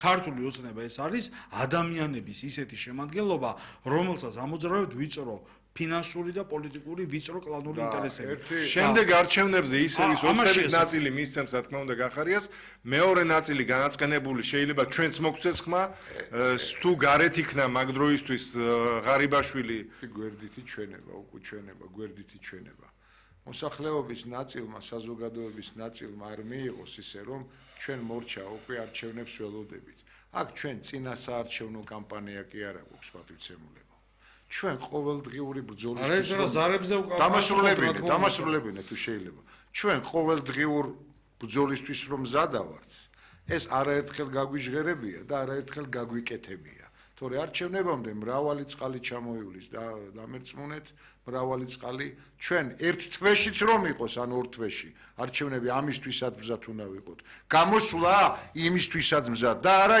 ქართული ოცნება ეს არის ადამიანების ისეთი შემადგენლობა, რომელსაც ამოძრავებთ ვიწრო ფინანსური და პოლიტიკური ვიწრო კლანური ინტერესები. შემდეგ არჩევნებზე ისევის ოცნების ნაწილი მისცემს, რა თქმა უნდა, გახარიას, მეორე ნაწილი განაცხენებული შეიძლება ჩვენც მოგცეს ხმა, თუ გარეთ იქნა მაგ დროისთვის ღარიბაშვილი გვერდითი ჩვენება, უკუჩვენება, გვერდითი ჩვენება. მოსახლეობის ნაწილმა, საზოგადოების ნაწილმა არ მიიღოს ისე, რომ ჩვენ მორჩა უკვე არჩევნებს ველოდებით. აქ ჩვენ წინა საარჩევნო კამპანია კი არ აქვს ვთვისებულება. ჩვენ ყოველდღიური ბრძოლისთვის დამასრულებინე თუ შეიძლება. ჩვენ ყოველდღიურ ბრძოლისთვის რომ მზადა ვართ, ეს არაერთხელ გაგვიჟღერებია და არაერთხელ გაგვიკეთებია. თორე არჩევნებამდე მრავალი წყალი ჩამოივლის და დამერწმუნეთ, მრავალი წყალი ჩვენ ერთ თვეშიც რომ იყოს ან ორ თვეში არჩევნები ამისთვისაც მზად უნდა ვიყოთ. გამოსვლა იმისთვისაც მზად და არა